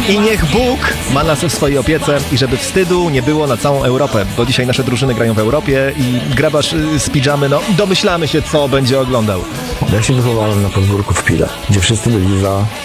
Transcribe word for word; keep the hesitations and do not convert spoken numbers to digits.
I niech Bóg ma nas w swojej opiece i żeby wstydu nie było na całą Europę, bo dzisiaj nasze drużyny grają w Europie i grabarz y, z pidżamy, no domyślamy się, co będzie oglądał. Ja się wychowałem na podwórku w Pile, gdzie wszyscy byli za